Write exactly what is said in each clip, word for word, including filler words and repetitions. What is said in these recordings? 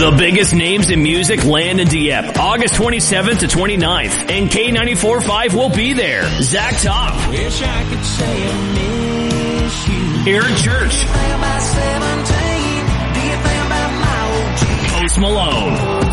The biggest names in music land in Dieppe, August twenty-seventh to twenty-ninth, and K ninety-four point five will be there. Zach Top, Wish I could say I miss you. Aaron Church, Post Malone.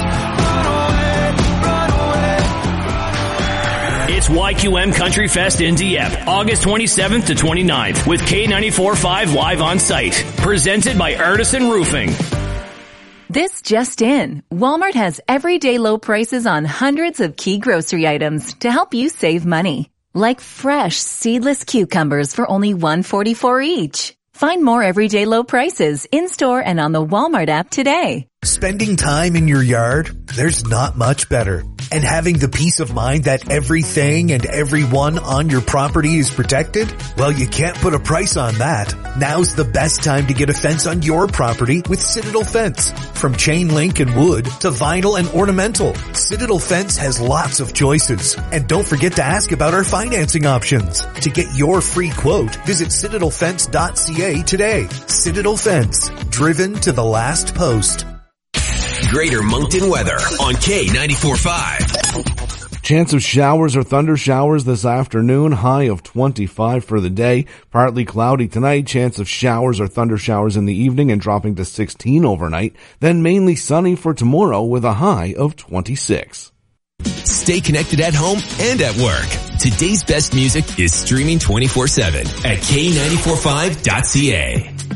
It's Y Q M Country Fest in Dieppe, August twenty-seventh to twenty-ninth, with K ninety-four point five live on site. Presented by Artisan Roofing. This just in. Walmart has everyday low prices on hundreds of key grocery items to help you save money. Like fresh, seedless cucumbers for only one dollar and forty-four cents each. Find more everyday low prices in-store and on the Walmart app today. Spending time in your yard? There's not much better. And having the peace of mind that everything and everyone on your property is protected? Well, you can't put a price on that. Now's the best time to get a fence on your property with Citadel Fence. From chain link and wood to vinyl and ornamental, Citadel Fence has lots of choices. And don't forget to ask about our financing options. To get your free quote, visit citadel fence dot c a today. Citadel Fence, driven to the last post. Greater Moncton weather on K ninety-four point five. Chance of showers or thunder showers this afternoon, high of twenty-five for the day. Partly cloudy tonight, chance of showers or thunder showers in the evening and dropping to sixteen overnight. Then mainly sunny for tomorrow with a high of twenty-six. Stay connected at home and at work. Today's best music is streaming twenty-four seven at K ninety-four point five dot c a.